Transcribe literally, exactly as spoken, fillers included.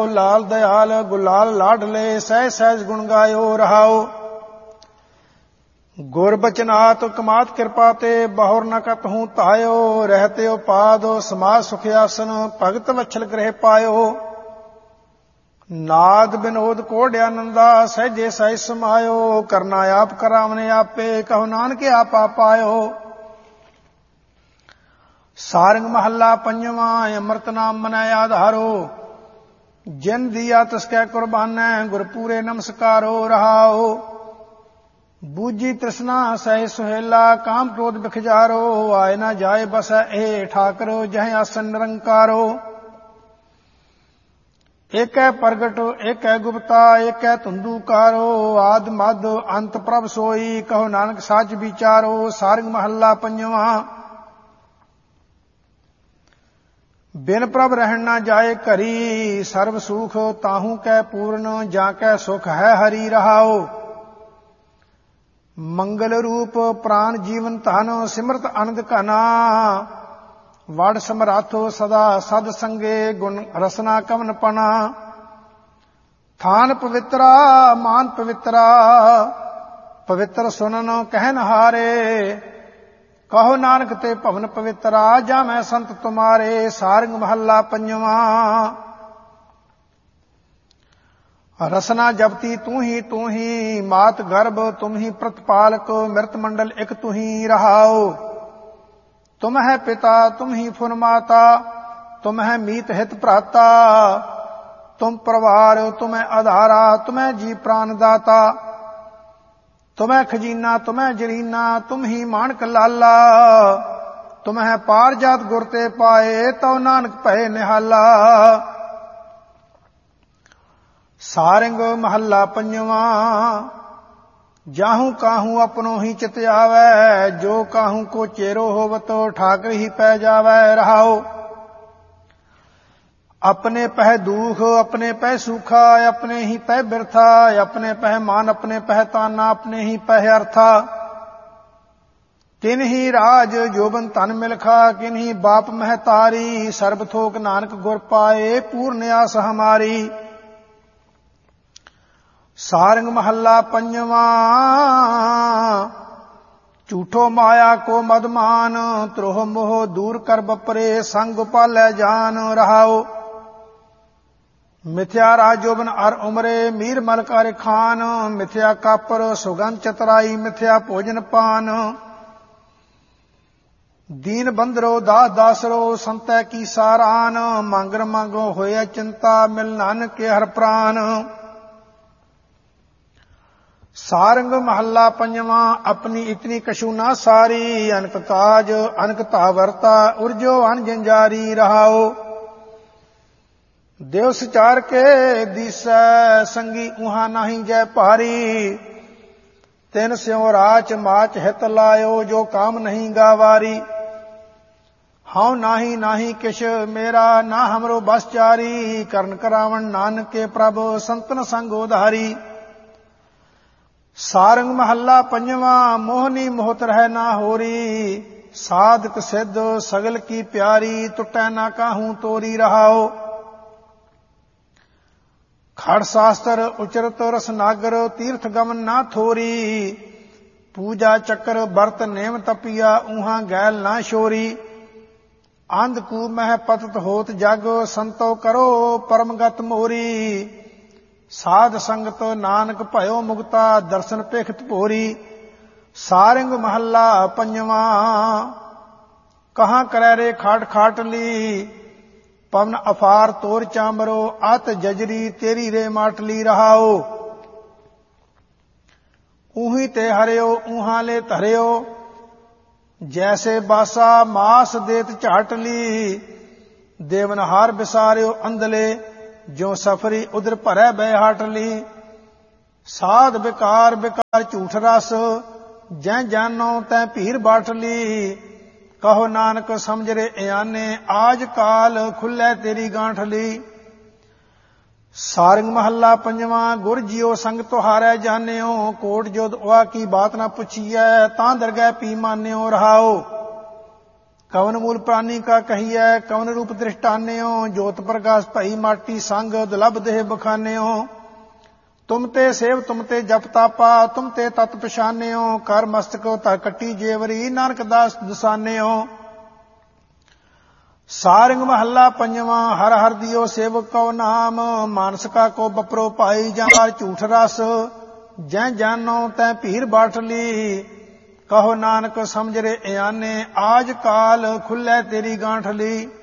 लाल दयाल गुलाल लाडले सहज सहज गुण गायो रहाओ। गुर बचनात कमात कृपा ते बहुर न कत हूँ तायो रहते उपाद समाज सुख आसन भगत वछल ग्रह पायो। नाद विनोद कोड आनंदा सहजे सहज समायो करना आप करावने आपे कहो नानक आप आप पायो। सारंग महला पंजवा अमृत नाम मनै आधारो जिन दिया तस्कै कुर्बानै गुरपूरे नमस्कारो रहाओ। बूझी तृष्णा सह सुहेला काम क्रोध बिखजारो आए न जाए बस ए ठाकरो जह आसन निरंकारो। एक है प्रगट एक है गुप्ता एक है धुंधुकारो आद मद अंत प्रभ सोई कहो नानक साच विचारो। सारंग महला पंजवा बिन प्रभ रहन न जाए करी सर्व सुख ताहू कै पूर्ण जाकै सुख है हरि रहाओ। मंगल रूप प्राण जीवन धन सिमरत आनंद घना वड समराथो सदा सद संगे गुण रसना कवन पना। थान पवित्रा मान पवित्रा पवित्र सुनन कहन हारे कहो नानक ते भवन पवित्रा जा मैं संत तुम्हारे। सारंग महला पंजवा रसना जपती तू ही तू ही मात गर्भ तुम ही प्रतिपालक मृत मंडल एक तू ही रहाओ। तुम है पिता तुम ही फुन माता तुम है मीत हित भ्राता तुम परिवार तुम है आधारा तुम है जी प्राण दाता। तुम है खजीना तुम है जरीना तुम ही मानक लाला तुम है पार जात गुर ते पाए तो नानक भय निहाला। सारंग महला पंजवा जाहू काहू अपनो ही चित आवे जो काहू को चेरो होवत ठाकर ही पै जावे रहाओ। अपने पह दुख अपने पह सूखा अपने ही पह बिरथा अपने पह मान अपने पह ताना अपने ही पह अर्था। किन ही राज जोबन तन मिलखा किन ही बाप महतारी सर्ब थोक नानक गुर पाए पूर्ण आस हमारी। सारंग महला पंजवा झूठो माया को मदमान त्रोह मोह दूर कर बपरे संग पालै जान रहाओ। मिथ्या राजोबन अर उमरे मीर मलकार खान मिथ्या कापर सुगंध चतराई मिथ्या भोजन पान। दीन बंदरो दास दासरो संतै की सारान मांगर मांगो होया चिंता मिल नानक के हर प्राण। सारंग महला पंजवा अपनी इतनी कछु ना सारी अनक ताज अनक तावरता उर्जो अन जंजारी रहाओ। देव सचार के दिसै संगी उहा नाही जय भारी तिन स्यों राच माच हित लायो जो काम नहीं गावारी। हाउ नाही नाही किश मेरा ना हमरो बस चारी करन करावन नानक के प्रभ संतन संग उधारी। सारंग महला पंजवा मोहनी मोहत रह ना होरी साधक सिद्ध सगल की प्यारी टुटै ना काहू तोरी रहाओ। खड़ शास्त्र उचरत रसनागर तीर्थ गमन ना थोरी पूजा चक्र बरत नेम तपिया उहा गैल ना शोरी। अंधकू मह पतत होत जग संतो करो परमगत मोरी साध संगत नानक भयो मुक्ता दर्शन पेखत भोरी। सारंग महला पंजवा कहाँ करे रे खाट खाटली पवन अफार तोर चामरो आत जजरी तेरी रे माटली रहाओ। ऊही ते हरियो ऊहा ले धरियो जैसे बासा मास देत झाटली देवनहार बिसारियो अंधले जो सफरी उधर भरै बह हाटली। साध बेकार बेकार झूठ रस जै जानो तै भीर बाटली कहो नानक समझ रे इयाने आज काल खुलै तेरी गांठली। सारंग महला पंजवा गुर जियो संग तुहारै जानियो कोट जोत उहा की बात ना पुछिए तां दरगह पी मानियो रहाओ। ਕਵਨ ਮੂਲ ਪ੍ਰਾਨੀ ਕਾ ਕਹੀਐ ਕਵਨ ਰੂਪ ਦ੍ਰਿਸ਼ਟਾਨਿਓ ਜੋਤ ਪ੍ਰਗਾਸ ਭਈ ਮਾਟੀ ਸੰਗ ਦੁਲਭ ਦੇਹ ਬਖਾਨਿਓ ਤੁਮ ਤੇ ਸੇਵ ਤੁਮ ਤੇ ਜਪ ਤਾਪਾ ਤੁਮ ਤੇ ਤਤ ਪਛਾਨਿਓ ਕਰ ਮਸਤਕੋ ਧਰ ਕੱਟੀ ਜੇਵਰੀ ਨਾਨਕ ਦਾਸ ਦਸਾਨਿਓ ਸਾਰੰਗ ਮਹੱਲਾ ਪੰਜਵਾਂ ਹਰ ਹਰ ਦਿਓ ਸੇਵਕ ਕਉ ਨਾਮ ਮਾਨਸ ਕਾ ਕੋ ਬਪਰੋ ਭਾਈ ਜਾਂ ਝੂਠ ਰਸ ਜੈ ਜਾਨੋ ਤੈ ਭੀਰ ਬਾਠਲੀ ਕਹੋ ਨਾਨਕ ਸਮਝ ਰੇ ਇਆਨੇ ਆਜ ਕਾਲ ਖੁੱਲੇ ਤੇਰੀ ਗਾਂਠਲੀ